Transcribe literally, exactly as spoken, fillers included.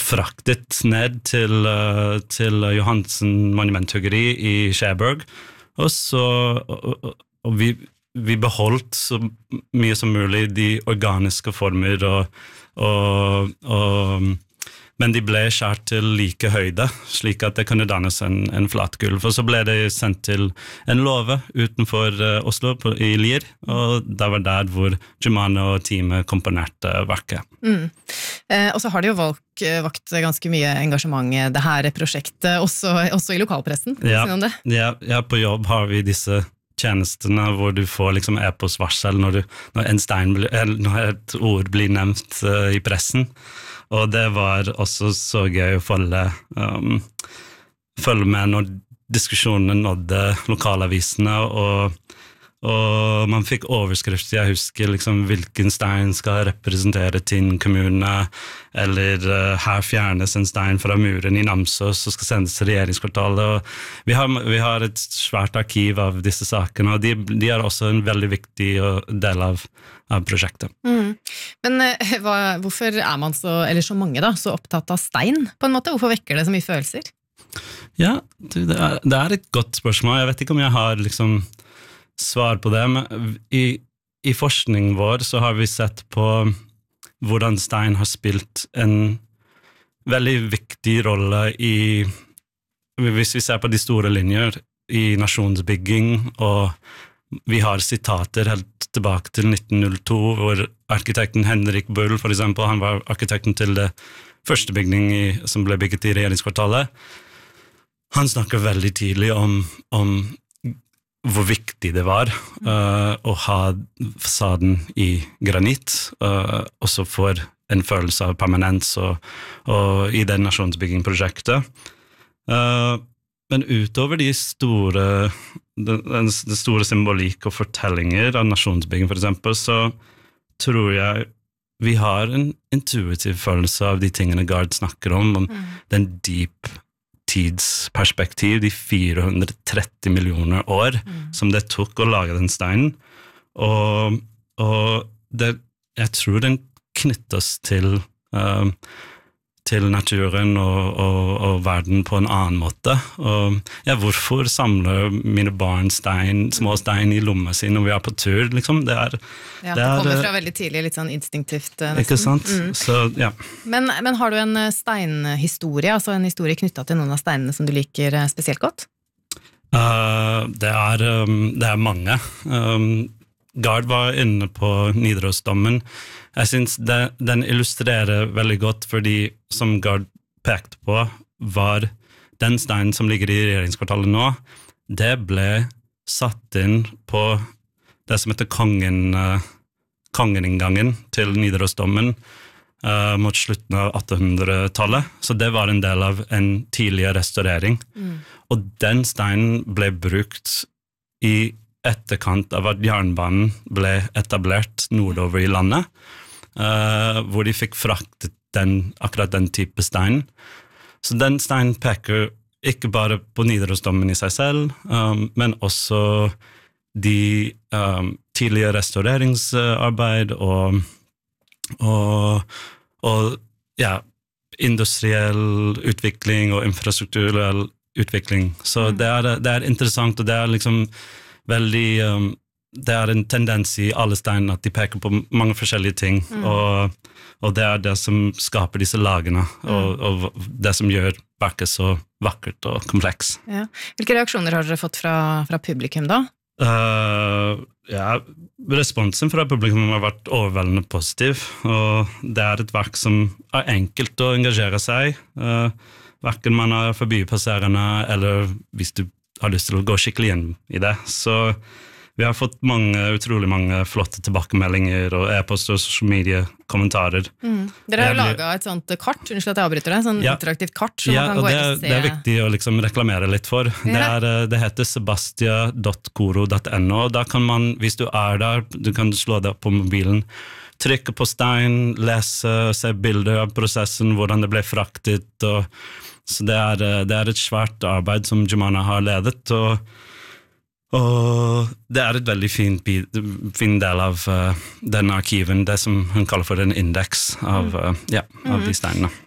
fraktet ned til, uh, til Johansen monumenthuggeri i Skjæberg, og så og, og vi, vi beholdt så mye som mulig de organiske former, og, og, og men de ble skjært til like høyde, slik at det kunne dannes en, en flat gulv. Og så ble det sendt til en låve utenfor uh, Oslo på, i Lier, og det var der hvor Jumana og teamet komponerte verket. Mm. Eh, og så har det jo valgt, vakt ganske mye engasjement, det her prosjektet, også, også i lokalpressen. Ja, si om det. Ja, ja, på jobb har vi disse tjenestene hvor du får liksom e-postvarsel når, du, når, en stein, når et ord blir nevnt uh, i pressen. Og det var også så gøy å følge, um, følge med når diskusjonene nådde lokalavisene, og, og man fikk overskrifter. Jeg husker liksom hvilken stein skal representere Tinn kommune, eller uh, her fjernes en stein fra muren i Namsos og skal sendes til regjeringskvartalet. Og vi, har, vi har et svært arkiv av disse sakene, og de, de er også en veldig viktig del av av prosjektet. Mm. Men hva, hvorfor er man så, eller så mange da, så opptatt av stein på en måte? Hvorfor vekker det så mye følelser? Ja, det er, det er et godt spørsmål. Jeg vet ikke om jeg har liksom svar på det, men i, i forskningen vår så har vi sett på hvordan stein har spilt en veldig viktig rolle i, hvis vi ser på de store linjer, i nasjonsbygging, og vi har sitater helt tilbake til nitten null to, hvor arkitekten Henrik Bull, for eksempel, han var arkitekten til det første bygning i, som ble bygget i regjeringskvartalet. Han snakker veldig tidlig om, om hvor viktig det var uh, å ha fasaden i granitt, uh, også for en følelse av permanens og, og i det nasjonsbyggingprosjektet. Uh, Men utover de store, den, den store symbolikk og fortellinger av nasjonsbygging for eksempel, så tror jeg vi har en intuitiv følelse av de tingene Gard snakker om, om mm. den deep tidsperspektiv, de fire hundre tretti millioner år mm. som det tok å lage den steinen. Og, og det, jeg tror den knyttes til uh, til naturen og, og, og verden på en annen måte. Og ja, hvorfor samler mine barn stein, små stein i lomma si når vi er på tur, liksom? Det er... Ja, det, det er, kommer fra veldig tidlig, litt sånn instinktivt nesten. Ikke sant? Mm. Så, ja. Men, men har du en steinhistorie, altså en historie knyttet til noen av steinene som du liker spesielt godt? Uh, det, er, um, det er mange. Um, Gard var inne på Nidarosdomen. Jeg synes det, den illustrerer veldig godt, fordi som Gard pekte på, var den steinen som ligger i regjeringskvartalet nå, det ble satt inn på det som heter kongen, uh, kongeninngangen til Nidarosdomen uh, mot slutten av attenhundretallet. Så det var en del av en tidligere restaurering. Mm. Og den steinen ble brukt i etterkant av at jernbanen ble etablert nordover i landet, uh, hvor de fikk fraktet den, akkurat den type stein. Så den steinen peker ikke bare på Nidarosdomen i seg selv, um, men også de um, tidlige restaureringsarbeid og, og, og ja, industriell utvikling og infrastrukturell utvikling. Så mm. det, er, det er interessant, og det er liksom veldig, um, det er en tendens i alle stein at de peker på mange forskjellige ting, mm. og, og det er det som skaper disse lagene, mm. og, og det som gjør verket så vakkert og kompleks. Ja. Hvilke reaksjoner har dere fått fra, fra publikum da? Uh, ja, responsen fra publikum har vært overveldende positiv, og det er et verk som er enkelt å engasjere seg i, uh, hverken man er forbipasserende, eller hvis du har lyst til å gå skikkelig inn i det. Så vi har fått mange, utrolig mange flotte tilbakemeldinger og e-post og social media kommentarer. Mm. Dere har jo laget et sånt kart, unnskyld at jeg avbryter deg, sånn ja. interaktivt kart, så ja, man kan gå det, inn og se. Det er viktig å liksom reklamere litt for. Ja. Det, er, det heter sebastia punktum koro punktum no, og da kan man, hvis du er der, du kan slå det opp på mobilen, trykke på stein, lese, se bilder av prosessen, hvordan det ble fraktet, og så det er, det er et svært arbeid som Jumana har ledet, og, og det er et veldig fin, fin del av uh, denne arkiven, det som hun kaller for en indeks av, uh, ja, av de steinene.